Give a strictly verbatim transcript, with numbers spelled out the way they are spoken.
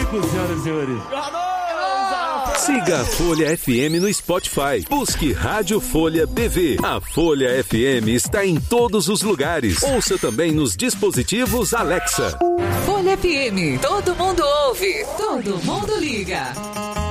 cinco, senhoras e senhores. Siga a Folha F M no Spotify. Busque Rádio Folha B V. A Folha F M está em todos os lugares. Ouça também nos dispositivos Alexa. Folha F M. Todo mundo ouve. Todo mundo liga.